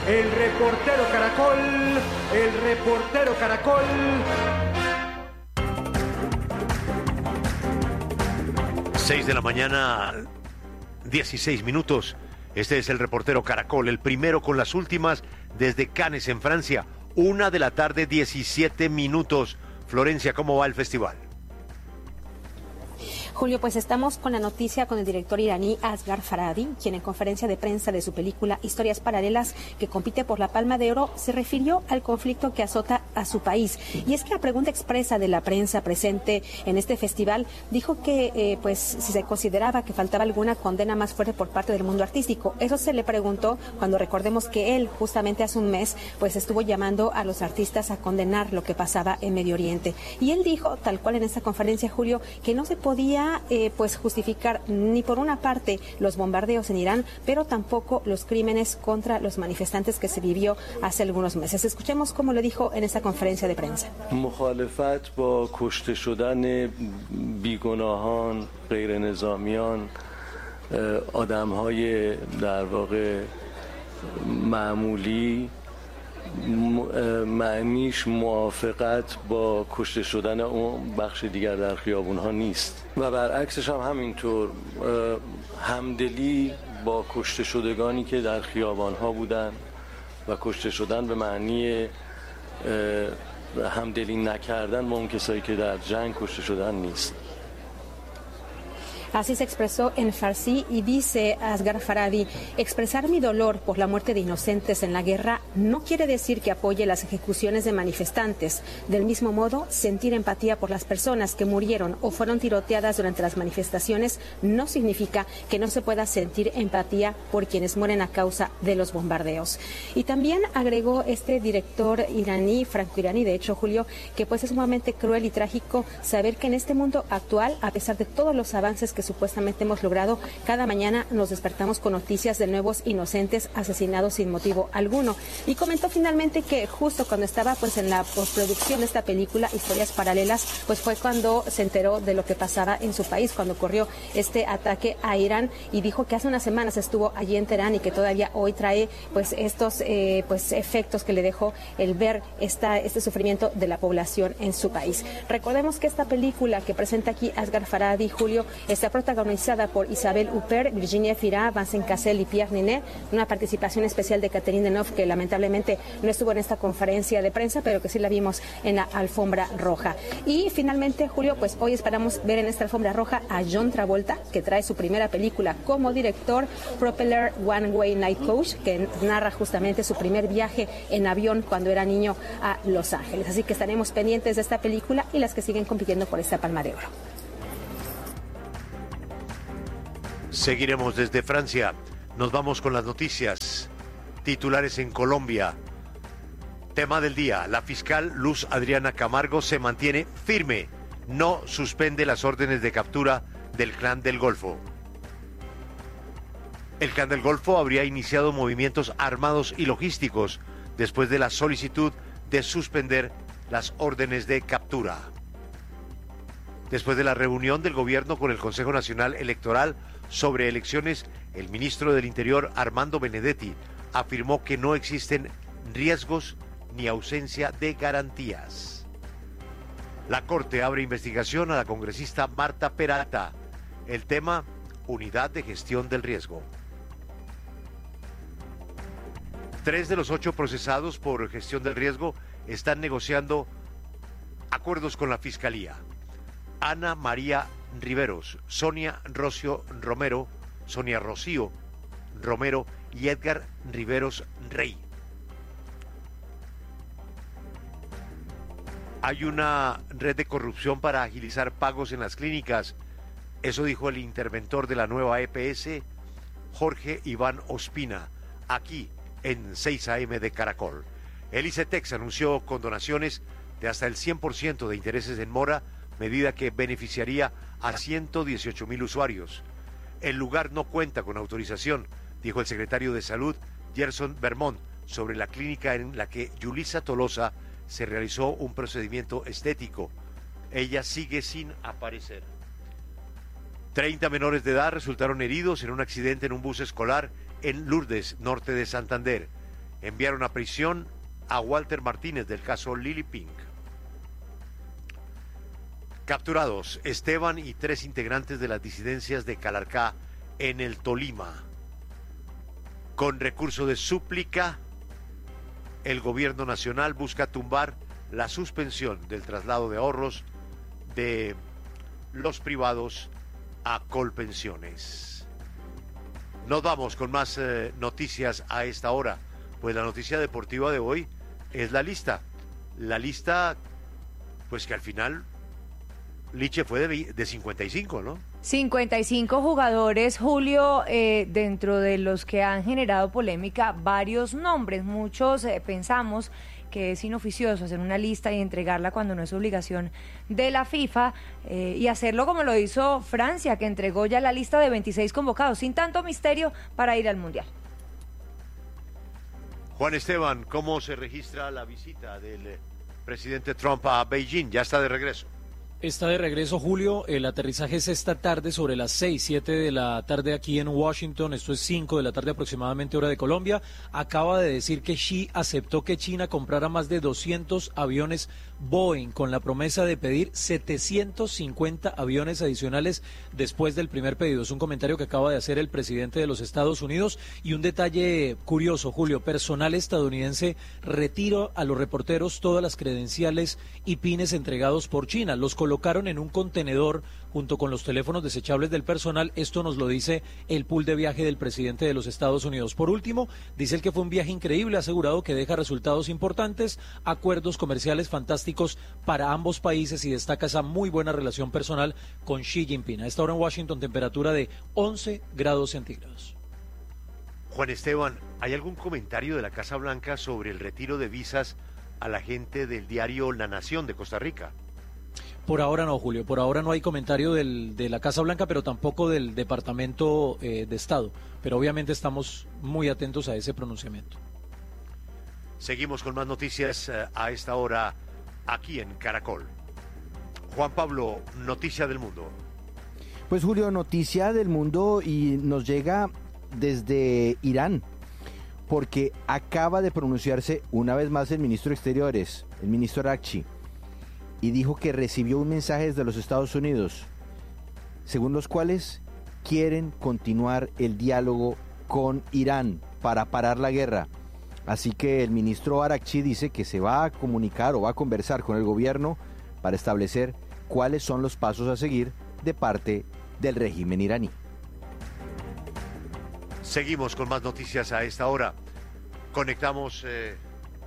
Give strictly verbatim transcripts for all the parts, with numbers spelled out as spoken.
el reportero Caracol, el reportero Caracol. Seis de la mañana, dieciséis minutos. Este es el reportero Caracol, el primero con las últimas desde Cannes en Francia. Una de la tarde, diecisiete minutos. Florencia, ¿cómo va el festival? Julio, pues estamos con la noticia con el director iraní Asghar Farhadi, quien en conferencia de prensa de su película Historias Paralelas, que compite por la Palma de Oro, se refirió al conflicto que azota a su país. Y es que a pregunta expresa de la prensa presente en este festival, dijo que eh, pues si se consideraba que faltaba alguna condena más fuerte por parte del mundo artístico. Eso se le preguntó cuando recordemos que él justamente hace un mes pues estuvo llamando a los artistas a condenar lo que pasaba en Medio Oriente. Y él dijo, tal cual en esta conferencia, Julio, que no se podía Eh, pues justificar ni por una parte los bombardeos en Irán, pero tampoco los crímenes contra los manifestantes que se vivió hace algunos meses. Escuchemos cómo lo dijo en esta conferencia de prensa. مخالفت با کشته شدن بیگناهان غیر نظامیان آدم‌های در واقع معمولی معنیش موافقت با کشته شدن اون بخش دیگر در خیابون‌ها نیست و برعکسش هم همینطور همدلی با کشته شدگانی که در خیابان‌ها بودن و کشته شدن به معنی همدلی نکردن با اون کسایی که در جنگ کشته شدن نیست. Así se expresó en farsi y dice Asghar Farhadi, expresar mi dolor por la muerte de inocentes en la guerra no quiere decir que apoye las ejecuciones de manifestantes. Del mismo modo, sentir empatía por las personas que murieron o fueron tiroteadas durante las manifestaciones no significa que no se pueda sentir empatía por quienes mueren a causa de los bombardeos. Y también agregó este director iraní, franco-iraní, de hecho, Julio, que pues es sumamente cruel y trágico saber que en este mundo actual, a pesar de todos los avances que supuestamente hemos logrado, cada mañana nos despertamos con noticias de nuevos inocentes asesinados sin motivo alguno. Y comentó finalmente que justo cuando estaba pues en la postproducción de esta película, Historias Paralelas, pues fue cuando se enteró de lo que pasaba en su país, cuando ocurrió este ataque a Irán, y dijo que hace unas semanas estuvo allí en Teherán y que todavía hoy trae pues estos eh, pues efectos que le dejó el ver esta, este sufrimiento de la población en su país. Recordemos que esta película que presenta aquí Asghar Farhadi, Julio, está protagonizada por Isabelle Huppert, Virginia Efira, Vincent Cassel y Pierre Ninet, una participación especial de Catherine Deneuve, que lamentablemente no estuvo en esta conferencia de prensa, pero que sí la vimos en la alfombra roja. Y finalmente, Julio, pues hoy esperamos ver en esta alfombra roja a John Travolta, que trae su primera película como director, Propeller One Way Night Coach, que narra justamente su primer viaje en avión cuando era niño a Los Ángeles. Así que estaremos pendientes de esta película y las que siguen compitiendo por esta Palma de Oro. Seguiremos desde Francia. Nos vamos con las noticias. Titulares en Colombia. Tema del día. La fiscal Luz Adriana Camargo se mantiene firme. No suspende las órdenes de captura del Clan del Golfo. El Clan del Golfo habría iniciado movimientos armados y logísticos después de la solicitud de suspender las órdenes de captura. Después de la reunión del gobierno con el Consejo Nacional Electoral sobre elecciones, el ministro del Interior, Armando Benedetti, afirmó que no existen riesgos ni ausencia de garantías. La Corte abre investigación a la congresista Marta Peralta. El tema, unidad de gestión del riesgo. Tres de los ocho procesados por gestión del riesgo están negociando acuerdos con la Fiscalía. Ana María Riveros, Sonia Rocio Romero, Sonia Rocío Romero y Edgar Riveros Rey. Hay una red de corrupción para agilizar pagos en las clínicas. Eso dijo el interventor de la nueva E P S, Jorge Iván Ospina, aquí en seis A M de Caracol. El ICETEX anunció condonaciones de hasta el cien por ciento de intereses en mora, medida que beneficiaría a ciento dieciocho mil usuarios. El lugar no cuenta con autorización, dijo el secretario de Salud, Gerson Vermont, sobre la clínica en la que Yulisa Tolosa se realizó un procedimiento estético. Ella sigue sin aparecer. treinta menores de edad resultaron heridos en un accidente en un bus escolar en Lourdes, norte de Santander. enviaron a prisión a Walter Martínez del caso Lily Pink. Capturados Esteban y tres integrantes de las disidencias de Calarcá en el Tolima. Con recurso de súplica, el gobierno nacional busca tumbar la suspensión del traslado de ahorros de los privados a Colpensiones. Nos vamos con más eh, noticias a esta hora. Pues la noticia deportiva de hoy es la lista. La lista, pues que al final Liche fue de, de cincuenta y cinco, ¿no? cincuenta y cinco jugadores, Julio, eh, dentro de los que han generado polémica, varios nombres. Muchos eh, pensamos que es inoficioso hacer una lista y entregarla cuando no es obligación de la FIFA, eh, y hacerlo como lo hizo Francia, que entregó ya la lista de veintiséis convocados, sin tanto misterio, para ir al Mundial. Juan Esteban, ¿cómo se registra la visita del eh, presidente Trump a Beijing? Ya está de regreso. Está de regreso, Julio. El aterrizaje es esta tarde sobre las seis, siete de la tarde aquí en Washington. Esto es cinco de la tarde aproximadamente, hora de Colombia. Acaba de decir que Xi aceptó que China comprara más de doscientos aviones Boeing con la promesa de pedir setecientos cincuenta aviones adicionales después del primer pedido. Es un comentario que acaba de hacer el presidente de los Estados Unidos. Y un detalle curioso, Julio: personal estadounidense retira a los reporteros todas las credenciales y pines entregados por China. Los colocaron en un contenedor junto con los teléfonos desechables del personal. Esto nos lo dice el pool de viaje del presidente de los Estados Unidos. Por último, dice él que fue un viaje increíble, ha asegurado que deja resultados importantes, acuerdos comerciales fantásticos para ambos países, y destaca esa muy buena relación personal con Xi Jinping. A esta hora en Washington, temperatura de once grados centígrados. Juan Esteban, ¿hay algún comentario de la Casa Blanca sobre el retiro de visas a la gente del diario La Nación de Costa Rica? Por ahora no, Julio, por ahora no hay comentario del, de la Casa Blanca, pero tampoco del Departamento eh, de Estado. Pero obviamente estamos muy atentos a ese pronunciamiento. Seguimos con más noticias eh, a esta hora aquí en Caracol. Juan Pablo, noticia del mundo. Pues Julio, noticia del mundo, y nos llega desde Irán, porque acaba de pronunciarse una vez más el ministro de Exteriores, el ministro Araghchi, y dijo que recibió un mensaje desde los Estados Unidos, según los cuales quieren continuar el diálogo con Irán para parar la guerra. Así que el ministro Araghchi dice que se va a comunicar o va a conversar con el gobierno para establecer cuáles son los pasos a seguir de parte del régimen iraní. Seguimos con más noticias a esta hora. Conectamos eh,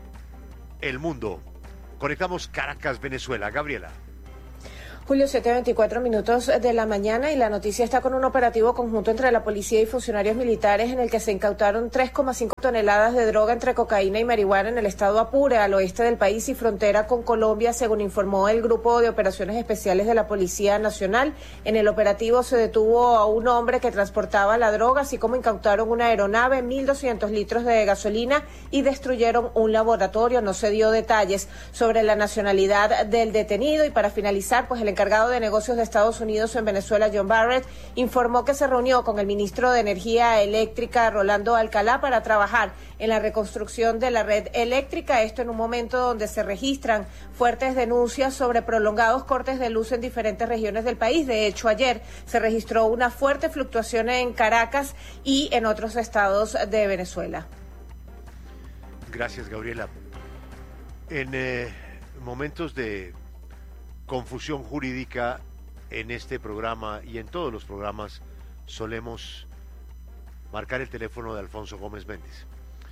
el mundo. Conectamos Caracas, Venezuela. Gabriela. Julio, siete veinticuatro minutos de la mañana, y la noticia está con un operativo conjunto entre la policía y funcionarios militares en el que se incautaron tres coma cinco toneladas de droga entre cocaína y marihuana en el estado Apure, al oeste del país y frontera con Colombia, según informó el Grupo de Operaciones Especiales de la Policía Nacional. En el operativo se detuvo a un hombre que transportaba la droga, así como incautaron una aeronave, mil doscientos litros de gasolina y destruyeron un laboratorio. No se dio detalles sobre la nacionalidad del detenido. Y para finalizar, pues el encargado de negocios de Estados Unidos en Venezuela, John Barrett, informó que se reunió con el ministro de Energía Eléctrica, Rolando Alcalá, para trabajar en la reconstrucción de la red eléctrica. Esto en un momento donde se registran fuertes denuncias sobre prolongados cortes de luz en diferentes regiones del país. De hecho, ayer se registró una fuerte fluctuación en Caracas y en otros estados de Venezuela. Gracias, Gabriela. En eh, momentos de confusión jurídica en este programa y en todos los programas solemos marcar el teléfono de Alfonso Gómez Méndez.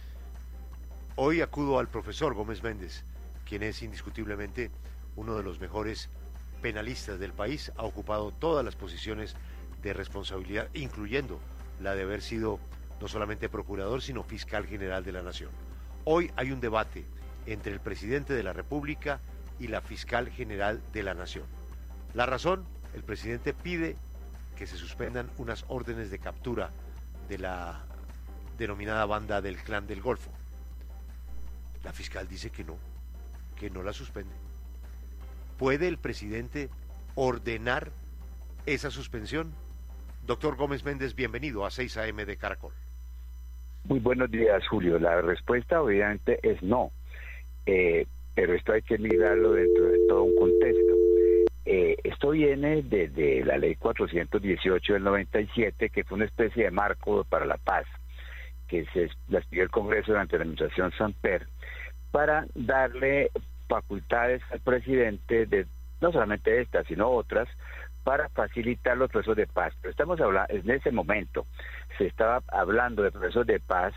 Hoy acudo al profesor Gómez Méndez, quien es indiscutiblemente uno de los mejores penalistas del país, ha ocupado todas las posiciones de responsabilidad, incluyendo la de haber sido no solamente procurador, sino fiscal general de la Nación. Hoy hay un debate entre el presidente de la República y la fiscal general de la Nación. La razón: el presidente pide que se suspendan unas órdenes de captura de la denominada banda del Clan del Golfo. La fiscal dice que no, que no la suspende. ¿Puede el presidente ordenar esa suspensión? Doctor Gómez Méndez, bienvenido a seis a eme de Caracol. Muy buenos días, Julio. La respuesta obviamente es no, eh, pero esto hay que mirarlo dentro de todo un contexto. Eh, esto viene de, de la ley cuatrocientos dieciocho del noventa y siete, que fue una especie de marco para la paz, que se la expidió el Congreso durante la administración Samper, para darle facultades al presidente, de no solamente estas, sino otras, para facilitar los procesos de paz. Pero estamos hablando, en ese momento, se estaba hablando de procesos de paz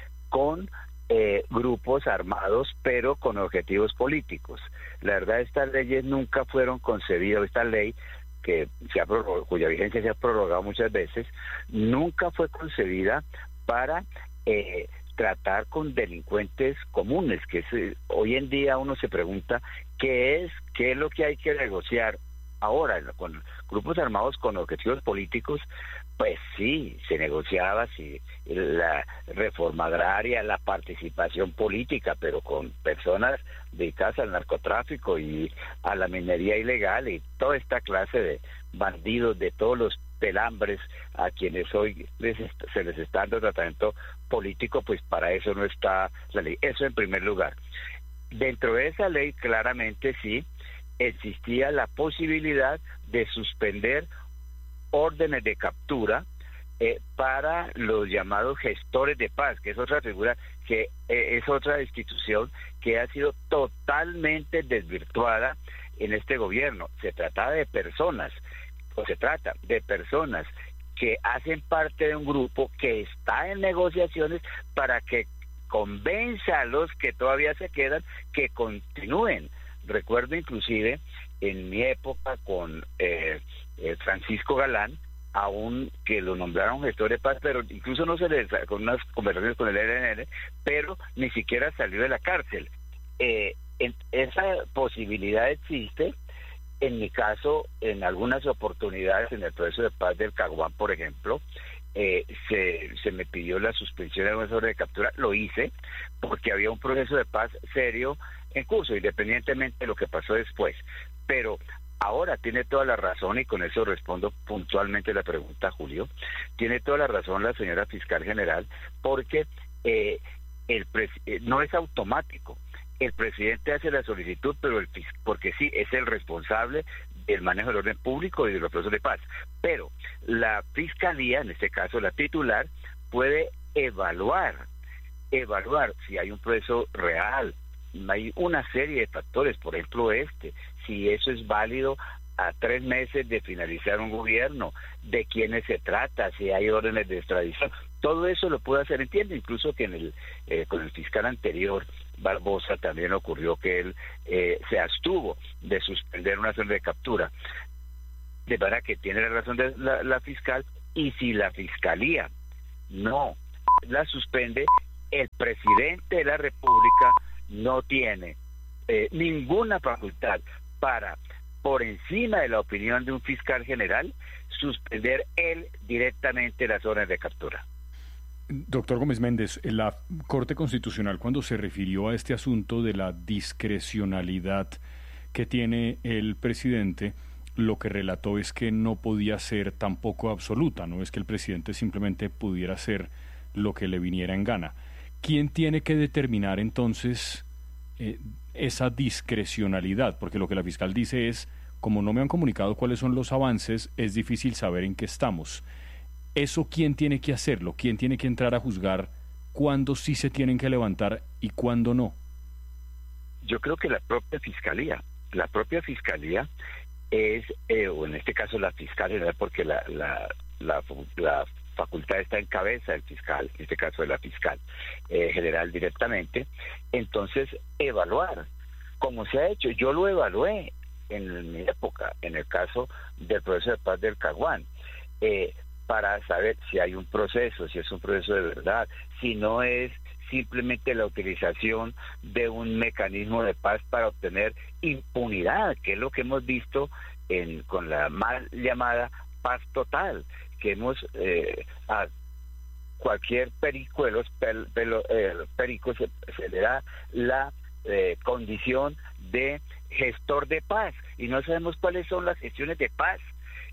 con eh, grupos armados, pero con objetivos políticos. La verdad, estas leyes nunca fueron concebidas, esta ley que se ha prorrogado, cuya vigencia se ha prorrogado muchas veces, nunca fue concebida para eh, tratar con delincuentes comunes, que es, hoy en día uno se pregunta qué es, qué es lo que hay que negociar ahora con grupos armados con objetivos políticos. Pues sí, se negociaba si la reforma agraria, la participación política, pero con personas dedicadas al narcotráfico y a la minería ilegal y toda esta clase de bandidos, de todos los pelambres a quienes hoy les, se les está dando tratamiento político, pues para eso no está la ley. Eso en primer lugar. Dentro de esa ley claramente sí existía la posibilidad de suspender órdenes de captura eh, para los llamados gestores de paz, que es otra figura, que eh, es otra institución que ha sido totalmente desvirtuada en este gobierno. Se trata de personas, o se trata de personas que hacen parte de un grupo que está en negociaciones para que convenza a los que todavía se quedan que continúen. Recuerdo inclusive en mi época con eh, eh, Francisco Galán, aún que lo nombraron gestor de paz, pero incluso no se le con unas conversaciones con el E L N L, pero ni siquiera salió de la cárcel. Eh, en, esa posibilidad existe. En mi caso, en algunas oportunidades en el proceso de paz del Caguán, por ejemplo, eh, se, se me pidió la suspensión de algunas órdenes de captura. Lo hice porque había un proceso de paz serio en curso, independientemente de lo que pasó después. Pero ahora tiene toda la razón, y con eso respondo puntualmente la pregunta, Julio, tiene toda la razón la señora fiscal general, porque eh, el pres- no es automático. El presidente hace la solicitud, pero el fis- porque sí, es el responsable del manejo del orden público y de los procesos de paz. Pero la fiscalía, en este caso la titular, puede evaluar, evaluar si hay un proceso real. Hay una serie de factores, por ejemplo este, si eso es válido a tres meses de finalizar un gobierno, de quiénes se trata, si hay órdenes de extradición, todo eso lo puede hacer. Entiendo incluso que en el eh, con el fiscal anterior, Barbosa, también ocurrió que él eh, se abstuvo de suspender una orden de captura, de manera que tiene la razón de la, la fiscal, y si la fiscalía no la suspende, el presidente de la República no tiene eh, ninguna facultad para, por encima de la opinión de un fiscal general, suspender él directamente las órdenes de captura. Doctor Gómez Méndez, la Corte Constitucional, cuando se refirió a este asunto de la discrecionalidad que tiene el presidente, lo que relató es que no podía ser tampoco absoluta, no es que el presidente simplemente pudiera hacer lo que le viniera en gana. ¿Quién tiene que determinar entonces eh, esa discrecionalidad? Porque lo que la fiscal dice es, como no me han comunicado cuáles son los avances, es difícil saber en qué estamos. ¿Eso quién tiene que hacerlo? ¿Quién tiene que entrar a juzgar cuándo sí se tienen que levantar y cuándo no? Yo creo que la propia fiscalía, la propia fiscalía es, eh, o en este caso la fiscal general, porque la, la, la, la facultad está en cabeza del fiscal, en este caso de la fiscal eh, general directamente. Entonces, evaluar, como se ha hecho. Yo lo evalué en mi época, en el caso del proceso de paz del Caguán, eh, para saber si hay un proceso, si es un proceso de verdad, si no es simplemente la utilización de un mecanismo de paz para obtener impunidad, que es lo que hemos visto en, con la mal llamada paz total, que hemos eh, a cualquier perico de los pel, pelo, eh, pericos se, se le da la eh, condición de gestor de paz, y no sabemos cuáles son las gestiones de paz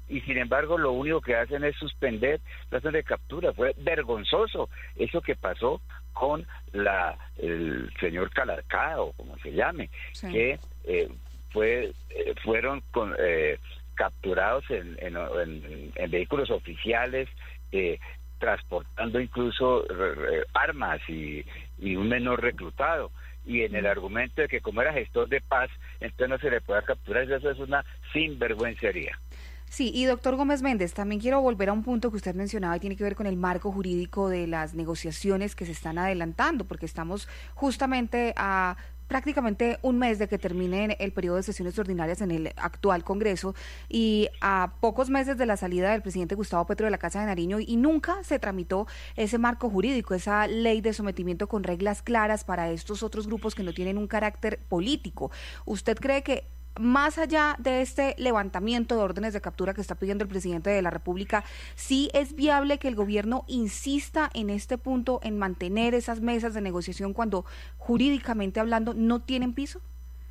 y sin embargo lo único que hacen es suspender la orden de captura. Fue vergonzoso eso que pasó con la el señor Calarcá, o como se llame, sí. que eh, fue eh, fueron con, eh, capturados en, en, en, en vehículos oficiales, eh, transportando incluso eh, armas y, y un menor reclutado. Y en el argumento de que como era gestor de paz, entonces no se le pueda capturar, eso es una sinvergüencería. Sí, y doctor Gómez Méndez, también quiero volver a un punto que usted mencionaba y tiene que ver con el marco jurídico de las negociaciones que se están adelantando, porque estamos justamente a prácticamente un mes de que termine el periodo de sesiones ordinarias en el actual Congreso y a pocos meses de la salida del presidente Gustavo Petro de la Casa de Nariño, y nunca se tramitó ese marco jurídico, esa ley de sometimiento con reglas claras para estos otros grupos que no tienen un carácter político. ¿Usted cree que más allá de este levantamiento de órdenes de captura que está pidiendo el presidente de la República, sí es viable que el gobierno insista en este punto, en mantener esas mesas de negociación cuando jurídicamente hablando no tienen piso?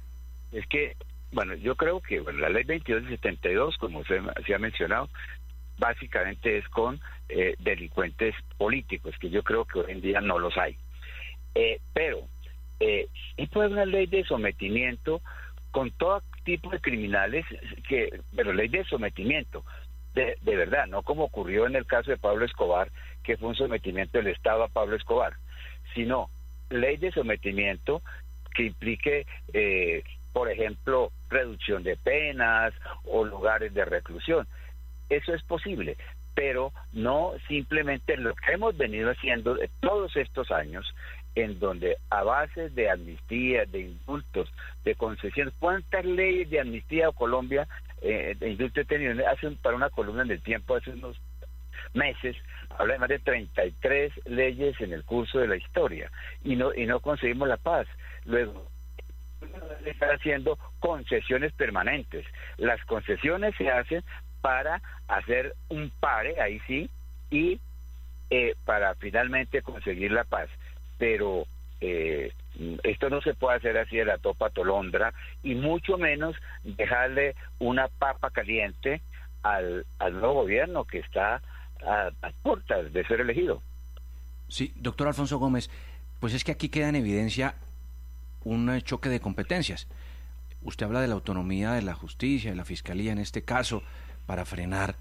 Es que, bueno, yo creo que bueno, la ley veintidós de setenta y dos, como se, se ha mencionado, básicamente es con eh, delincuentes políticos, que yo creo que hoy en día no los hay. Eh, pero, eh, y puede haber una ley de sometimiento con todo tipo de criminales, que pero ley de sometimiento, de, de verdad, no como ocurrió en el caso de Pablo Escobar, que fue un sometimiento del Estado a Pablo Escobar, sino ley de sometimiento que implique, eh, por ejemplo, reducción de penas o lugares de reclusión. Eso es posible, pero no simplemente lo que hemos venido haciendo de todos estos años, en donde a base de amnistía, de indultos, de concesiones, ¿cuántas leyes de amnistía o Colombia eh, de indulto he tenido? Hace un, para una columna en El Tiempo, hace unos meses, habla de más de treinta y tres leyes en el curso de la historia, y no y no conseguimos la paz. Luego, están haciendo concesiones permanentes. Las concesiones se hacen para hacer un pare, ahí sí, y eh, para finalmente conseguir la paz. Pero eh, esto no se puede hacer así de la topa tolondra, y mucho menos dejarle una papa caliente al, al nuevo gobierno que está a, a puertas de ser elegido. Sí, doctor Alfonso Gómez, pues es que aquí queda en evidencia un choque de competencias. Usted habla de la autonomía de la justicia, de la fiscalía en este caso, para frenar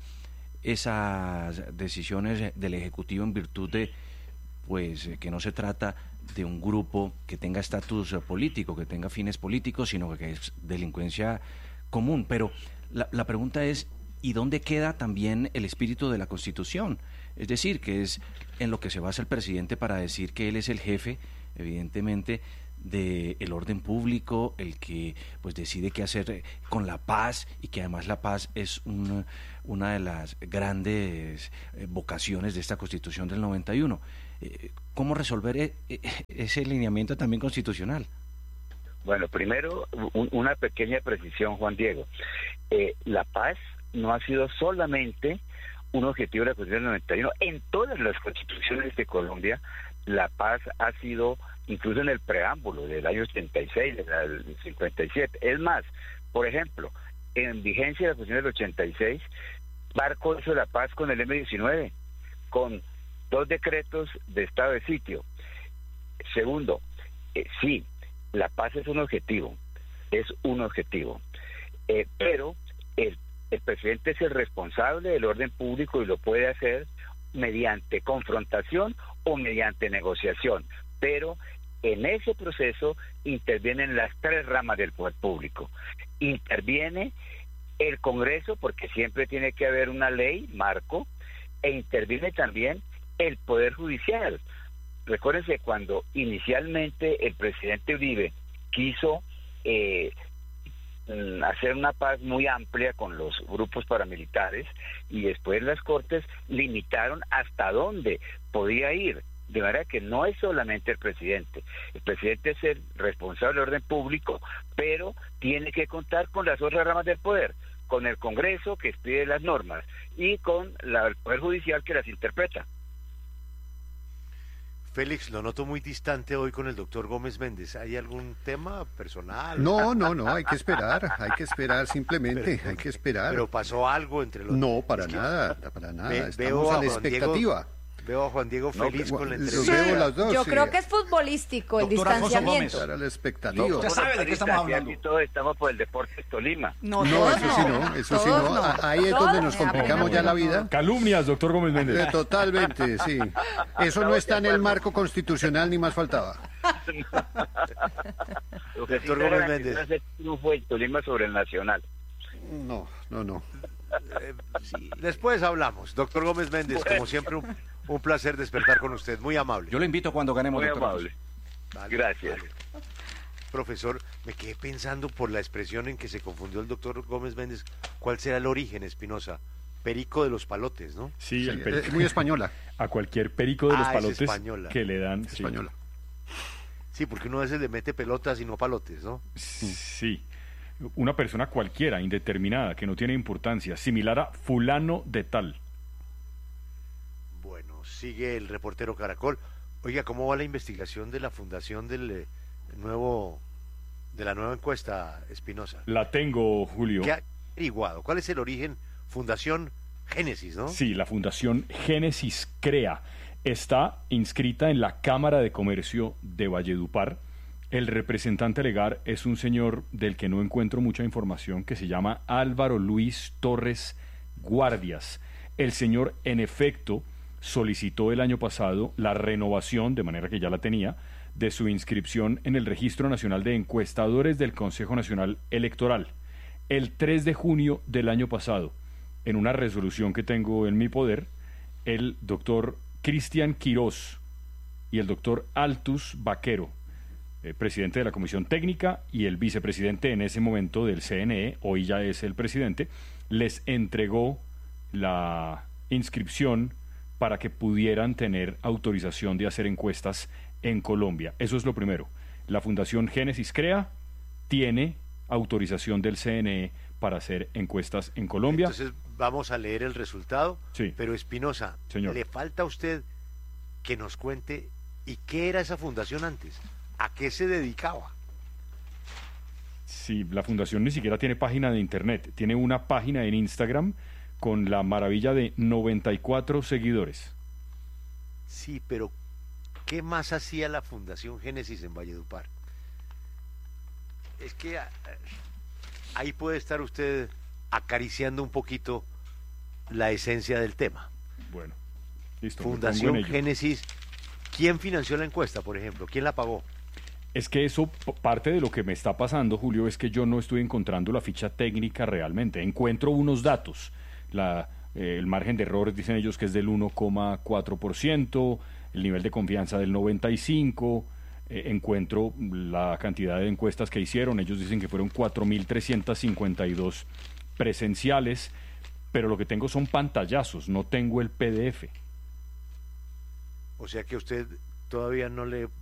esas decisiones del Ejecutivo en virtud de pues que no se trata de un grupo que tenga estatus político, que tenga fines políticos, sino que es delincuencia común. Pero la, la pregunta es, ¿y dónde queda también el espíritu de la Constitución? Es decir, que es en lo que se basa el presidente para decir que él es el jefe, evidentemente, del orden público, el que pues decide qué hacer con la paz, y que además la paz es una, una de las grandes vocaciones de esta Constitución del noventa y uno. ¿Cómo resolver ese lineamiento también constitucional? Bueno, primero, un, una pequeña precisión, Juan Diego. Eh, la paz no ha sido solamente un objetivo de la Constitución del noventa y uno. En todas las constituciones de Colombia, la paz ha sido, incluso en el preámbulo del año ochenta y seis, del cincuenta y siete. Es más, por ejemplo, en vigencia de la Constitución del ochenta y seis, marcó eso de la paz con el eme diecinueve, con dos decretos de estado de sitio. Segundo, eh, sí, la paz es un objetivo, es un objetivo, eh, pero el, el presidente es el responsable del orden público y lo puede hacer mediante confrontación o mediante negociación, pero en ese proceso intervienen las tres ramas del poder público. Interviene el Congreso, porque siempre tiene que haber una ley, marco, e interviene también el Poder Judicial. Recuérdense, cuando inicialmente el presidente Uribe quiso eh, hacer una paz muy amplia con los grupos paramilitares, y después las Cortes limitaron hasta dónde podía ir, de manera que no es solamente el presidente. El presidente es el responsable del orden público, pero tiene que contar con las otras ramas del poder, con el Congreso, que expide las normas, y con la, el Poder Judicial, que las interpreta. Félix, lo noto muy distante hoy con el doctor Gómez Méndez. ¿Hay algún tema personal? No, no, no, hay que esperar, hay que esperar simplemente, pero, hay que esperar. Pero pasó algo entre los... No, para es nada, para nada, ve, estamos veo a a la Juan Diego, expectativa. veo a Juan Diego feliz No, con la los entrevista. veo las dos, Yo sí. creo que es futbolístico el Doctor Alfonso distanciamiento. Para la expectativa. No, Usted sabe de qué estamos hablando. Aquí todos estamos por el Deportes Tolima. No, No, todos eso sí no, eso sí todos no. no. A- Ahí es Todos donde nos no. complicamos ya la vida. Calumnias, doctor Gómez Méndez. Eh, Totalmente, sí. Eso no está en el marco constitucional ni más faltaba. Lo que sí Doctor está Gómez garantizado Méndez. es el triunfo del Tolima sobre el Nacional. No, no, no. Eh, sí, después hablamos. Doctor Gómez Méndez, como siempre, un, un placer despertar con usted. Muy amable. Yo lo invito cuando ganemos, Muy doctor amable. Vale, Gracias. vale. Profesor, me quedé pensando por la expresión en que se confundió el doctor Gómez Méndez. ¿Cuál será el origen, Espinosa? Perico de los palotes, ¿no? Sí, el Sí, peri- es muy española. a cualquier perico de los Ah, es palotes española. que le dan. sí. Española. Sí, porque uno a veces le mete pelotas y no palotes, ¿no? Sí. Una persona cualquiera, indeterminada, que no tiene importancia, similar a fulano de tal. Bueno, sigue el reportero Caracol. Oiga, ¿cómo va la investigación de la fundación del eh, nuevo, de la nueva encuesta, Espinosa? La tengo, Julio. ¿Qué ha averiguado? ¿Cuál es el origen? Fundación Génesis, ¿no? Sí, la Fundación Génesis Crea está inscrita en la Cámara de Comercio de Valledupar. El representante legal es un señor del que no encuentro mucha información, que se llama Álvaro Luis Torres Guardias. El señor, en efecto, solicitó el año pasado la renovación, de manera que ya la tenía, de su inscripción en el Registro Nacional de Encuestadores del Consejo Nacional Electoral. El tres de junio del año pasado, en una resolución que tengo en mi poder, el doctor Cristian Quirós y el doctor Altus Vaquero, eh, presidente de la Comisión Técnica y el vicepresidente en ese momento del C N E, hoy ya es el presidente, les entregó la inscripción para que pudieran tener autorización de hacer encuestas en Colombia. Eso es lo primero. La Fundación Génesis Crea tiene autorización del C N E para hacer encuestas en Colombia. Entonces vamos a leer el resultado. Sí. Pero Espinosa, Señor. le falta a usted que nos cuente y qué era esa fundación antes, a qué se dedicaba. Sí, la fundación ni siquiera tiene página de internet, tiene una página en Instagram con la maravilla de noventa y cuatro seguidores. Sí, pero ¿qué más hacía la Fundación Génesis en Valledupar? Es que ah, ahí puede estar usted acariciando un poquito la esencia del tema. Bueno, listo. me pongo Fundación en ello. Génesis, ¿quién financió la encuesta, por ejemplo? ¿Quién la pagó? Es que eso, p- parte de lo que me está pasando, Julio, es que yo no estoy encontrando la ficha técnica realmente. Encuentro unos datos. La, eh, el margen de errores, dicen ellos, que es del uno coma cuatro por ciento, el nivel de confianza del noventa y cinco por ciento. Eh, encuentro la cantidad de encuestas que hicieron. Ellos dicen que fueron cuatro mil trescientos cincuenta y dos presenciales, pero lo que tengo son pantallazos, no tengo el P D F. O sea que usted todavía no le